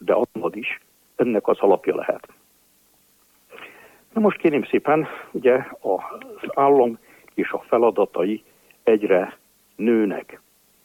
de annak is ennek az alapja lehet. Na most kérem szépen, ugye az állam és a feladatai egyre nőnek.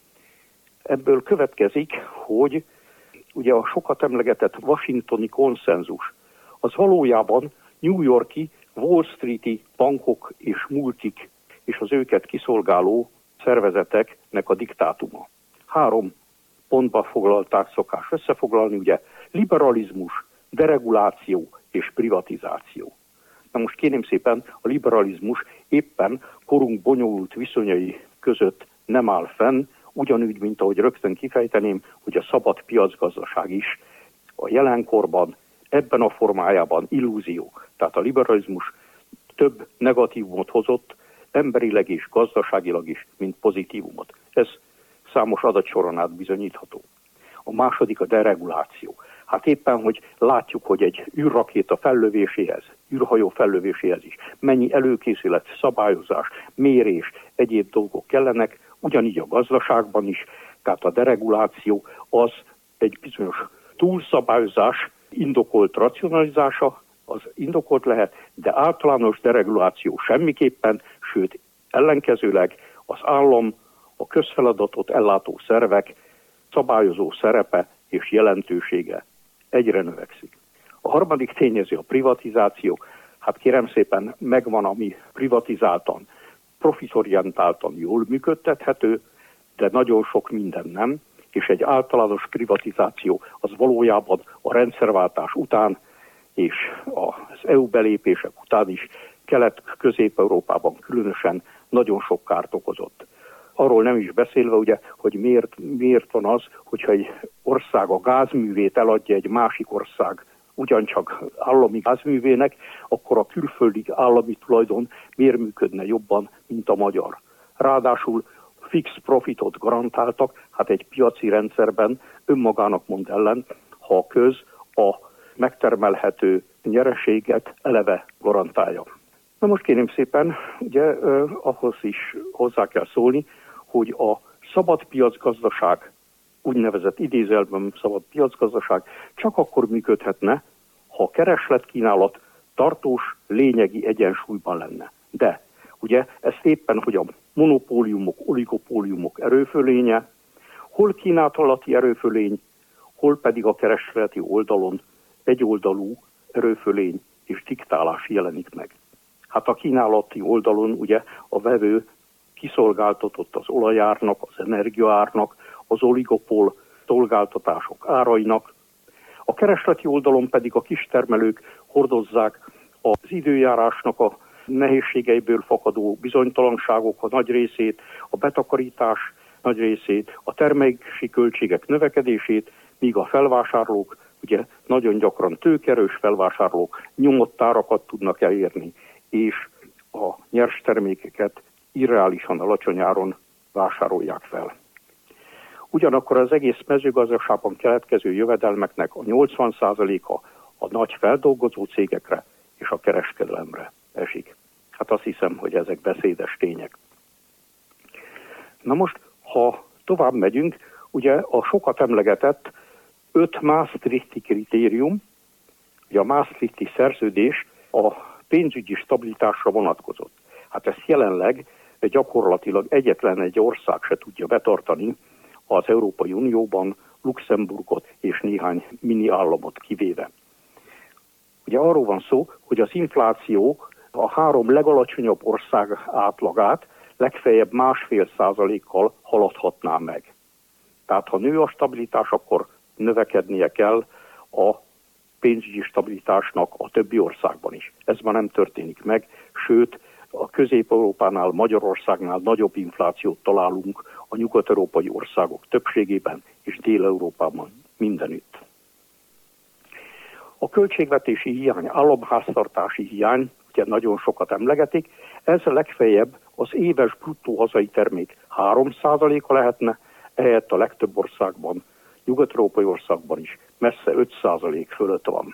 Ebből következik, hogy ugye a sokat emlegetett washingtoni konszenzus, az valójában New York-i, Wall Street-i bankok és multik és az őket kiszolgáló szervezeteknek a diktátuma. 3 pontba foglalták szokás összefoglalni, ugye liberalizmus, dereguláció és privatizáció. Na most kérem szépen, a liberalizmus éppen korunk bonyolult viszonyai között nem áll fenn, ugyanúgy, mint ahogy rögtön kifejteném, hogy a szabad piacgazdaság is a jelenkorban, ebben a formájában illúzió. Tehát a liberalizmus több negatívumot hozott, emberileg és gazdaságilag is, mint pozitívumot. Ez számos adatsoron át bizonyítható. A második a dereguláció. Hát éppen, hogy látjuk, hogy egy űrrakéta fellövéséhez, űrhajó fellövéséhez is mennyi előkészület, szabályozás, mérés, egyéb dolgok kellenek, ugyanígy a gazdaságban is, tehát a dereguláció az egy bizonyos túlszabályozás indokolt racionalizása, az indokolt lehet, de általános dereguláció semmiképpen, sőt ellenkezőleg az állam, a közfeladatot ellátó szervek szabályozó szerepe és jelentősége egyre növekszik. A harmadik tényező a privatizáció. Hát kérem szépen, megvan, ami privatizáltan, profitorientáltan jól működtethető, de nagyon sok minden nem, és egy általános privatizáció az valójában a rendszerváltás után és az EU belépések után is Kelet-Közép-Európában különösen nagyon sok kárt okozott. Arról nem is beszélve, ugye, hogy miért van az, hogyha egy ország a gázművét eladja egy másik ország ugyancsak állami gázművének, akkor a külföldi állami tulajdon miért működne jobban, mint a magyar. Ráadásul fix profitot garantáltak, hát egy piaci rendszerben önmagának mond ellen, ha a köz a megtermelhető nyereséget eleve garantálja. Na most kérem szépen, ugye ahhoz is hozzá kell szólni, hogy a szabad piacgazdaság, úgynevezett idézőjelben szabad piacgazdaság csak akkor működhetne, ha a kereslet-kínálat tartós, lényegi egyensúlyban lenne. De ugye ezt éppen, hogy a monopóliumok, oligopóliumok erőfölénye, hol kínálati erőfölény, hol pedig a keresleti oldalon egyoldalú erőfölény és diktálás jelenik meg. Hát a kínálati oldalon ugye a vevő kiszolgáltatott az olajárnak, az energiaárnak, az oligopól szolgáltatások árainak. A keresleti oldalon pedig a kistermelők hordozzák az időjárásnak a nehézségeiből fakadó bizonytalanságok a nagy részét, a betakarítás nagy részét, a termelési költségek növekedését, míg a felvásárlók, ugye nagyon gyakran tőkerős felvásárlók nyomott árakat tudnak elérni, és a nyers termékeket irreálisan alacsony áron vásárolják fel. Ugyanakkor az egész mezőgazdaságban keletkező jövedelmeknek a 80%-a a nagy feldolgozó cégekre és a kereskedelemre esik. Hát azt hiszem, hogy ezek beszédes tények. Na most, ha tovább megyünk, ugye a sokat emlegetett 5 Maastrichti kritérium, ugye a Maastrichti szerződés a pénzügyi stabilitásra vonatkozott. Hát ezt jelenleg gyakorlatilag egyetlen egy ország se tudja betartani az Európai Unióban, Luxemburgot és néhány mini államot kivéve. Ugye arról van szó, hogy az infláció a 3 legalacsonyabb ország átlagát legfeljebb 1,5%-kal haladhatná meg. Tehát ha nő a stabilitás, akkor növekednie kell a pénzügyi stabilitásnak a többi országban is. Ez már nem történik meg, sőt a Közép-Európánál, Magyarországnál nagyobb inflációt találunk a nyugat-európai országok többségében és Dél-Európában mindenütt. A költségvetési hiány, államháztartási hiány, ugye nagyon sokat emlegetik, ez legfeljebb az éves bruttó hazai termék 3%-a lehetne, ehelyett a legtöbb országban, nyugat-európai országban is messze 5% fölött van.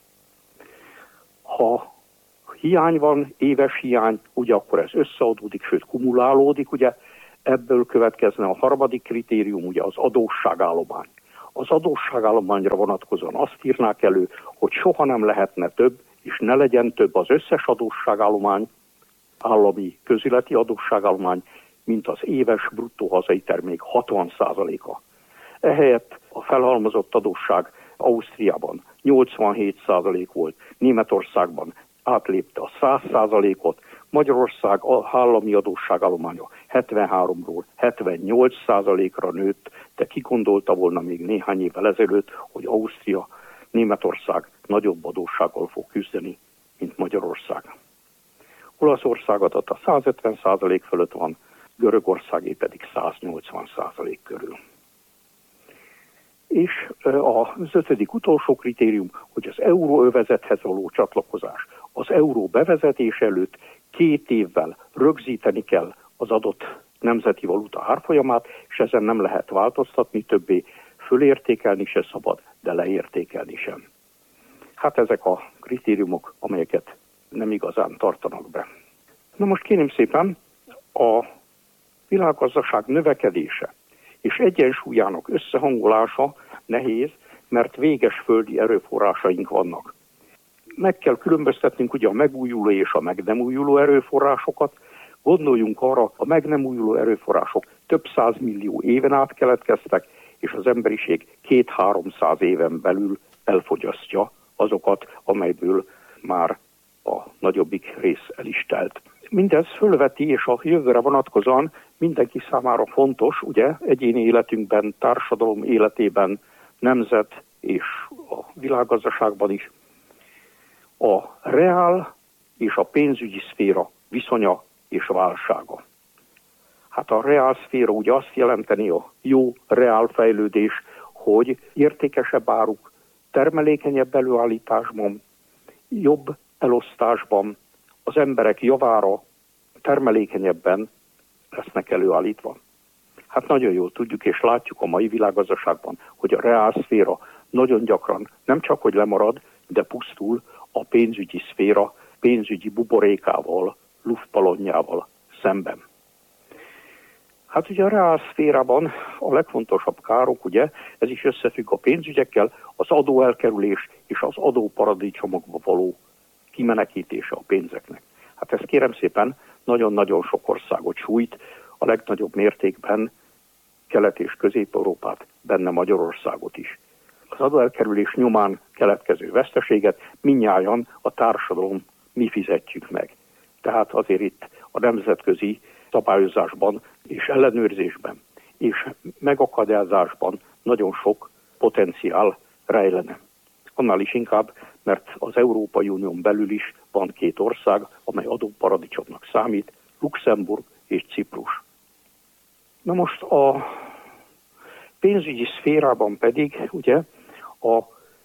Ha hiány van, éves hiány, ugye akkor ez összeadódik, sőt kumulálódik, ugye ebből következne a harmadik kritérium, ugye az adósságállomány. az adósságállományra vonatkozóan azt írnák elő, hogy soha nem lehetne több, és ne legyen több az összes adósságállomány, állami közületi adósságállomány, mint az éves bruttó hazai termék 60%-a. Ehelyett a felhalmozott adósság Ausztriában 87% volt, Németországban átlépte a 100%-ot, Magyarország állami adósságállománya 73-ról 78%-ra nőtt, de ki gondolta volna még néhány évvel ezelőtt, hogy Ausztria, Németország nagyobb adóssággal fog küzdeni, mint Magyarország. Olaszország adata 150% fölött van, Görögországé pedig 180% körül. És az 5. utolsó kritérium, hogy az euróövezethez való csatlakozás. Az euró bevezetés előtt 2 évvel rögzíteni kell az adott nemzeti valuta árfolyamát, és ezen nem lehet változtatni többé, fölértékelni se szabad, de leértékelni sem. Hát ezek a kritériumok, amelyeket nem igazán tartanak be. Na most kérem szépen, a világgazdaság növekedése és egyensúlyának összehangolása nehéz, mert véges földi erőforrásaink vannak. Meg kell különböztetnünk ugye a megújuló és a meg nem újuló erőforrásokat. Gondoljunk arra, a meg nem újuló erőforrások több 100 millió éven át keletkeztek, és az emberiség 200-300 éven belül elfogyasztja azokat, amelyből már a nagyobbik rész el is telt. Mindez fölveti, és a jövőre vonatkozóan mindenki számára fontos, ugye, egyéni életünkben, társadalom életében, nemzet és a világgazdaságban is, a reál és a pénzügyi szféra viszonya és válsága. Hát a reál szféra ugye azt jelenteni, a jó reál fejlődés, hogy értékesebb áruk termelékenyebb előállításban, jobb elosztásban, az emberek javára termelékenyebben lesznek előállítva. Hát nagyon jól tudjuk és látjuk a mai világgazdaságban, hogy a reálszféra nagyon gyakran nem csak hogy lemarad, de pusztul a pénzügyi szféra pénzügyi buborékával, luftballonjával szemben. Hát ugye a reálszférában a legfontosabb károk, ugye, ez is összefügg a pénzügyekkel, az adóelkerülés és az adóparadicsomokba való kimenekítése a pénzeknek. Hát ez kérem szépen nagyon-nagyon sok országot sújt, a legnagyobb mértékben Kelet- és Közép-Európát, benne Magyarországot is. Az adóelkerülés nyomán keletkező veszteséget mindnyájan a társadalom mi fizetjük meg. Tehát azért itt a nemzetközi szabályozásban és ellenőrzésben és megakadályozásban nagyon sok potenciál rejlene. Annál is inkább, mert az Európai Unión belül is van 2 ország, amely adóparadicsomnak számít, Luxemburg és Ciprus. Na most a pénzügyi szférában pedig ugye a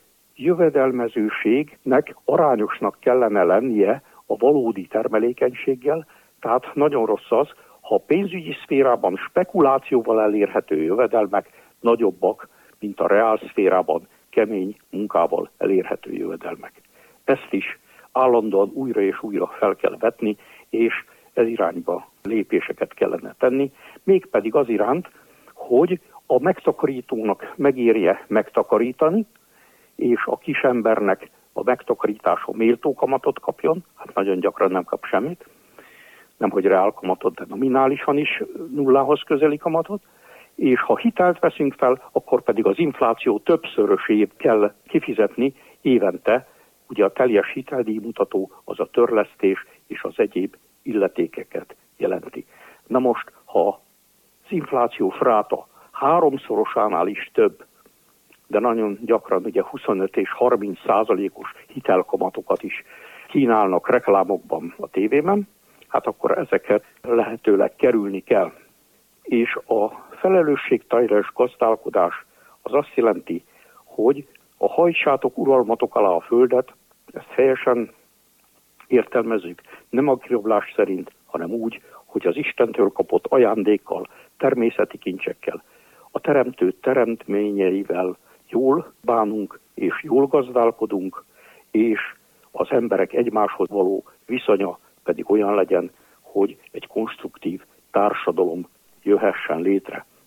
jövedelmezőségnek arányosnak kellene lennie a valódi termelékenységgel, tehát nagyon rossz az, ha a pénzügyi szférában spekulációval elérhető jövedelmek nagyobbak, mint a reál szférában kemény munkával elérhető jövedelmek. Ezt is állandóan újra és újra fel kell vetni, és ez irányba lépéseket kellene tenni, mégpedig az iránt, hogy a megtakarítónak megérje megtakarítani, és a kisembernek a megtakarítása méltó kamatot kapjon, hát nagyon gyakran nem kap semmit, nemhogy reál kamatot, de nominálisan is nullához közeli kamatot, és ha hitelt veszünk fel, akkor pedig az infláció többszörösét kell kifizetni évente, ugye a teljes hiteldíjmutató az a törlesztés és az egyéb illetékeket jelenti. Na most, ha az infláció ráta 3-szorosánál is több, de nagyon gyakran ugye 25 és 30%-os hitelkamatokat is kínálnak reklámokban a tévében, hát akkor ezeket lehetőleg kerülni kell. És a felelősségteljes gazdálkodás az azt jelenti, hogy a hajtsátok uralmatok alá a földet, ezt helyesen értelmezzük, nem a kirablás szerint, hanem úgy, hogy az Istentől kapott ajándékkal, természeti kincsekkel, a teremtő teremtményeivel jól bánunk és jól gazdálkodunk, és az emberek egymáshoz való viszonya pedig olyan legyen, hogy egy konstruktív társadalom jöhessen létre.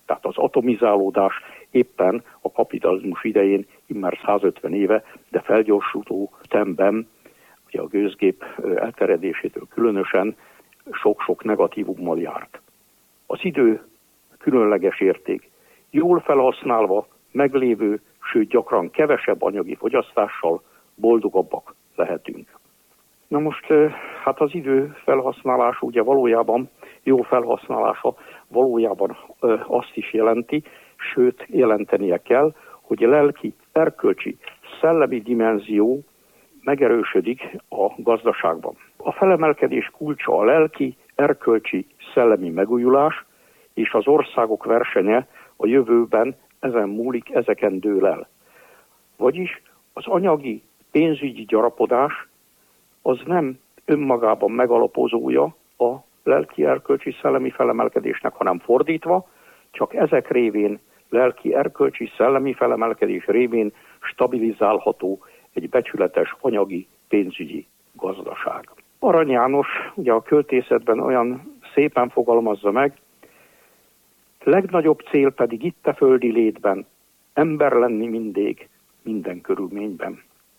Tehát az atomizálódás éppen a kapitalizmus idején immár 150 éve, de felgyorsuló tempben, ugye a gőzgép elterjedésétől különösen sok-sok negatívummal járt. Az idő különleges érték. Jól felhasználva, meglévő, sőt gyakran kevesebb anyagi fogyasztással boldogabbak lehetünk. Na most, hát az idő felhasználása ugye valójában, jó felhasználása valójában azt is jelenti, sőt jelentenie kell, hogy a lelki, erkölcsi, szellemi dimenzió megerősödik a gazdaságban. A felemelkedés kulcsa a lelki, erkölcsi, szellemi megújulás, és az országok versenye a jövőben ezen múlik, ezeken dől el. Vagyis az anyagi, pénzügyi gyarapodás az nem önmagában megalapozója a lelki, erkölcsi, szellemi felemelkedésnek, hanem fordítva, csak ezek révén, lelki, erkölcsi, szellemi felemelkedés révén stabilizálható egy becsületes anyagi, pénzügyi gazdaság. Arany János ugye a költészetben olyan szépen fogalmazza meg, legnagyobb cél pedig itt a földi létben, ember lenni mindig, minden körülményben.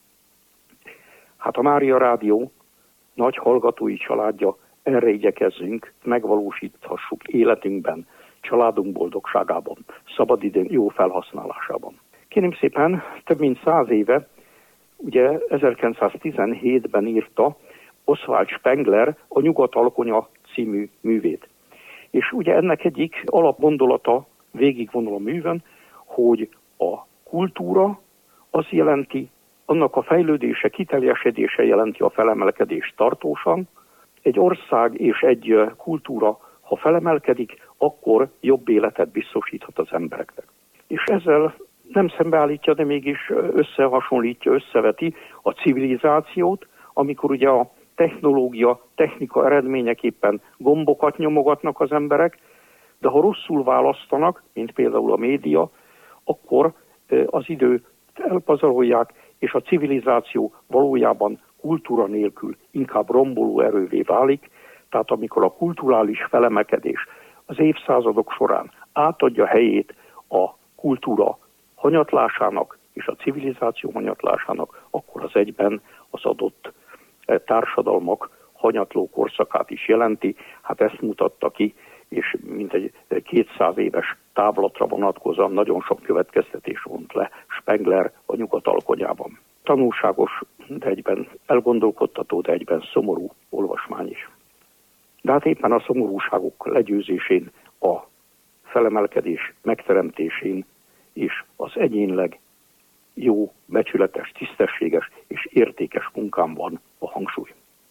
Hát a Mária Rádió nagy hallgatói családja, erre igyekezzünk, megvalósíthassuk életünkben, családunk boldogságában, szabadidőn jó felhasználásában. Kérem szépen, több mint 100 éve, ugye 1917-ben írta Oswald Spengler a Nyugat alkonya című művét. És ugye ennek egyik alapgondolata végigvonul a művön, hogy a kultúra az jelenti, annak a fejlődése, kiteljesedése jelenti a felemelkedést tartósan. Egy ország és egy kultúra, ha felemelkedik, akkor jobb életet biztosíthat az embereknek. És ezzel nem szembeállítja, de mégis összehasonlítja, összeveti a civilizációt, amikor ugye a technika eredményeképpen gombokat nyomogatnak az emberek, de ha rosszul választanak, mint például a média, akkor az időt elpazarolják, és a civilizáció valójában kultúra nélkül inkább romboló erővé válik, tehát amikor a kulturális felemelkedés az évszázadok során átadja helyét a kultúra hanyatlásának és a civilizáció hanyatlásának, akkor az egyben az adott társadalmak hanyatló korszakát is jelenti. Hát ezt mutatta ki, és mintegy 200 éves távlatra vonatkozóan nagyon sok következtetés vont le Spengler a Nyugat alkonyában. Tanulságos, de egyben elgondolkodtató, de egyben szomorú olvasmány is. De hát éppen a szomorúságok legyőzésén, a felemelkedés megteremtésén és az egyénileg jó, becsületes, tisztességes és értékes munkán van a hangsúly.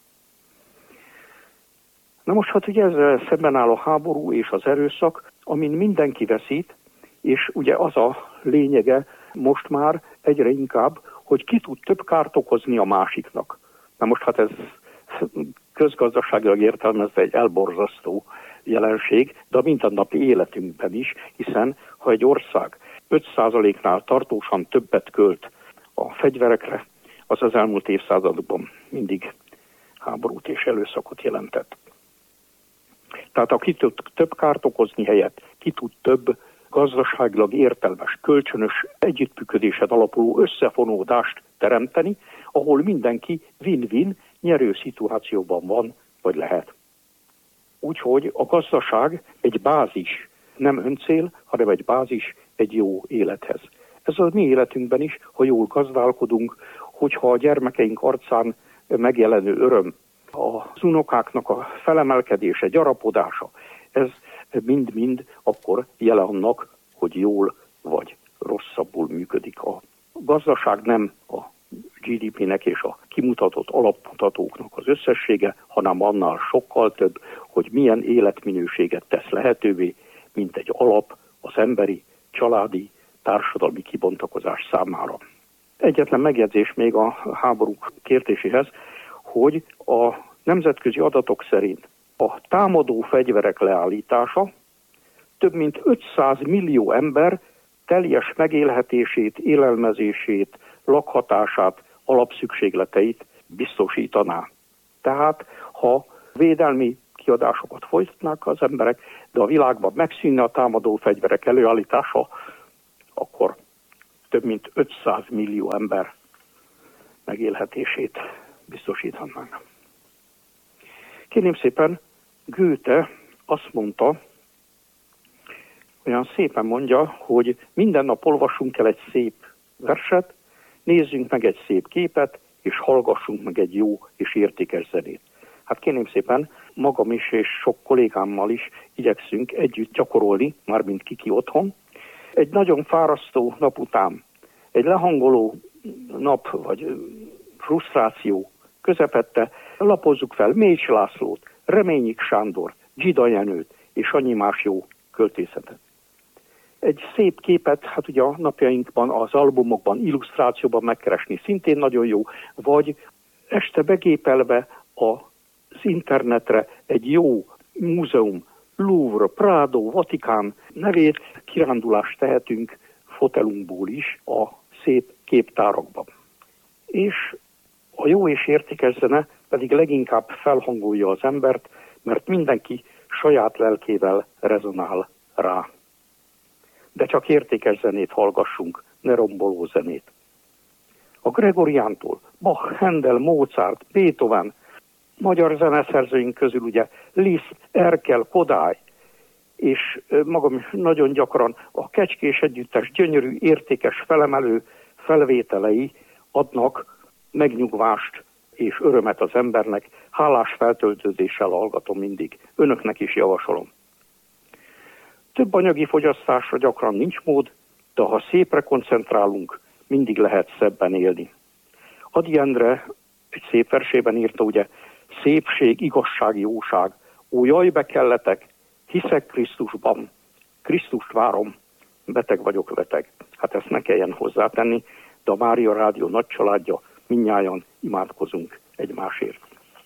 Na most hát ugye ezzel szemben áll a háború és az erőszak, amin mindenki veszít, és ugye az a lényege most már egyre inkább, hogy ki tud több kárt okozni a másiknak. Na most hát ez közgazdaságilag értelmezve egy elborzasztó jelenség, de a mindennapi életünkben is, hiszen ha egy ország 5%-nál tartósan többet költ a fegyverekre, az elmúlt évszázadokban mindig háborút és erőszakot jelentett. Tehát ha ki tud több kárt okozni helyett, ki tud több gazdaságilag értelmes, kölcsönös együttműködésen alapuló összefonódást teremteni, ahol mindenki win-win, nyerő szituációban van, vagy lehet. Úgyhogy a gazdaság egy bázis, nem öncél, hanem egy bázis egy jó élethez. Ez a mi életünkben is, ha jól gazdálkodunk, hogyha a gyermekeink arcán megjelenő öröm, az unokáknak a felemelkedése, gyarapodása, ez mind-mind akkor jele annak, hogy jól vagy rosszabbul működik. A gazdaság nem a GDP-nek és a kimutatott alapmutatóknak az összessége, hanem annál sokkal több, hogy milyen életminőséget tesz lehetővé, mint egy alap az emberi, családi, társadalmi kibontakozás számára. Egyetlen megjegyzés még a háborúk kérdéséhez, hogy a nemzetközi adatok szerint a támadó fegyverek leállítása több mint 500 millió ember teljes megélhetését, élelmezését, lakhatását, alapszükségleteit biztosítaná. Tehát, ha védelmi kiadásokat folytatnák az emberek, de a világban megszűnne a támadó fegyverek előállítása, akkor több mint 500 millió ember megélhetését biztosíthatnánk. Kérném szépen, Goethe azt mondta, olyan szépen mondja, hogy minden nap olvassunk el egy szép verset, nézzünk meg egy szép képet, és hallgassunk meg egy jó és értékes zenét. Hát kérném szépen, magam is és sok kollégámmal is igyekszünk együtt gyakorolni, mármint kiki otthon. Egy nagyon fárasztó nap után, egy lehangoló nap vagy frusztráció közepette, lapozzuk fel Mécs Lászlót, Reményik Sándor, Dzsida Jenőt és annyi más jó költészetet. Egy szép képet, hát ugye a napjainkban, az albumokban, illusztrációban megkeresni szintén nagyon jó, vagy este begépelve az internetre egy jó múzeum, Louvre, Prado, Vatikán nevét, kirándulást tehetünk fotelunkból is a szép képtárakban. És a jó és értékes zene pedig leginkább felhangolja az embert, mert mindenki saját lelkével rezonál rá. De csak értékes zenét hallgassunk, ne romboló zenét. A Gregoriántól, Bach, Handel, Mozart, Beethoven, magyar zeneszerzőink közül ugye Liszt, Erkel, Kodály, és magam nagyon gyakran a Kecskés Együttes gyönyörű, értékes, felemelő felvételei adnak megnyugvást és örömet az embernek. Hálás feltöltődéssel hallgatom mindig. Önöknek is javasolom. Több anyagi fogyasztásra gyakran nincs mód, de ha szépre koncentrálunk, mindig lehet szebben élni. Ady Endre egy szép versében írta, ugye, szépség, igazság, jóság, ó, jaj, bekelletek, hiszek Krisztusban, Krisztust várom, beteg vagyok, beteg. Hát ezt ne kelljen hozzátenni, de a Mária Rádió nagy családja, mindnyájan imádkozunk egymásért.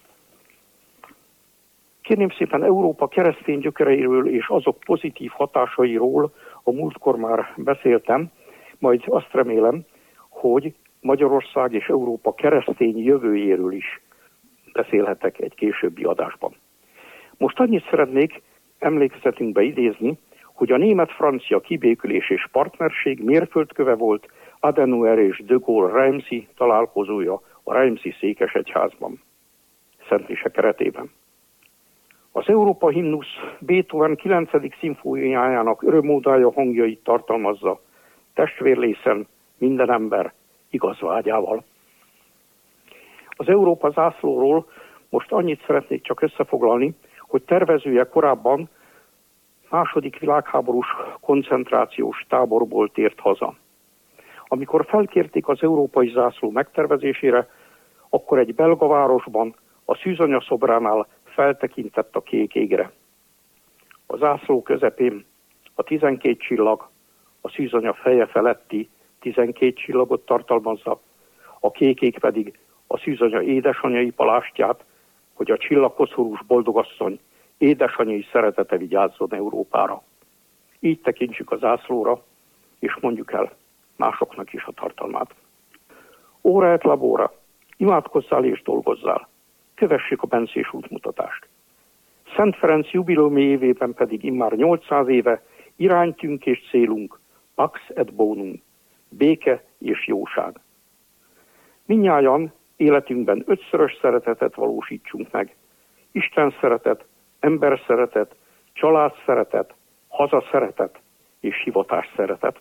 Kérném szépen, Európa keresztény gyökereiről és azok pozitív hatásairól a múltkor már beszéltem, majd azt remélem, hogy Magyarország és Európa keresztény jövőjéről is beszélhetek egy későbbi adásban. Most annyit szeretnék emlékezetünkbe idézni, hogy a német-francia kibékülés és partnerség mérföldköve volt Adenauer és de Gaulle-Reimsi találkozója a Reimsi székesegyházban, Szentmise keretében. Az Európa himnusz Beethoven 9. szimfóniájának örömódája hangjait tartalmazza, testvérlészen minden ember igaz vágyával. Az Európa zászlóról most annyit szeretnék csak összefoglalni, hogy tervezője korábban II. Világháborús koncentrációs táborból tért haza. Amikor felkérték az európai zászló megtervezésére, akkor egy belga városban, a szűzanya szobránál feltekintett a kék égre. A zászló közepén a 12 csillag, a szűzanya feje feletti 12 csillagot tartalmazza, a kék ég pedig a szűzanya édesanyai palástját, hogy a csillagkoszorús boldogasszony édesanyai szeretete vigyázzon Európára. Így tekintsük a zászlóra, és mondjuk el másoknak is a tartalmát. Ora et labora, imádkozzál és dolgozzál, kövessük a bencés útmutatást. Szent Ferenc jubileumi évében pedig immár 800 éve iránytünk és célunk, pax et bonum, béke és jóság. Mindnyájan életünkben 5-szörös szeretetet valósítsunk meg. Isten szeretet, ember szeretet, család szeretet, haza szeretet és hivatás szeretet.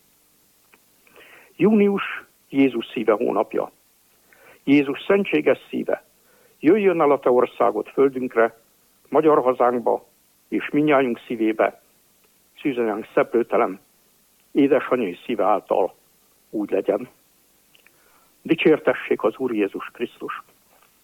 Június Jézus szíve hónapja. Jézus szentséges szíve, jöjjön el a te országod földünkre, magyar hazánkba és mindnyájunk szívébe, szűzanyánk szeplőtelem, édesanyai szíve által úgy legyen. Dicsértessék az Úr Jézus Krisztus!